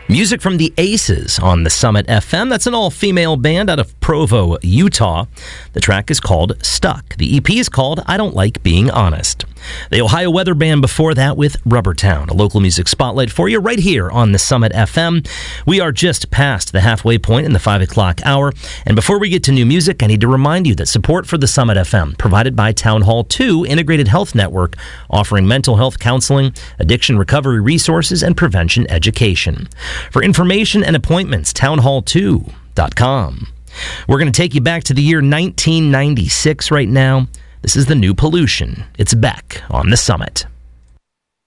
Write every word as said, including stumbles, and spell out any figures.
Music from the Aces on the Summit F M. That's an all-female band out of Provo, Utah. The track is called Stuck. The E P is called I Don't Like Being Honest. The Ohio Weather Band before that with Rubbertown, a local music spotlight for you right here on the Summit F M. We are just past the halfway point in the five o'clock hour. And before we get to new music, I need to remind you that support for the Summit F M provided by Town Hall two Integrated Health Network, offering mental health counseling, addiction recovery resources, and prevention education. For information and appointments, town hall two dot com. We're going to take you back to the year nineteen ninety-six right now. This is the new Pollution. It's Beck on the Summit.